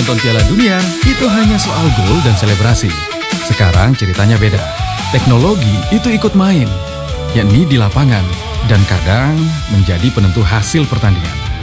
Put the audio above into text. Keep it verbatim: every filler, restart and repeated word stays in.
nonton Piala Dunia itu hanya soal gol dan selebrasi. Sekarang ceritanya beda. Teknologi itu ikut main, yakni di lapangan, dan kadang menjadi penentu hasil pertandingan.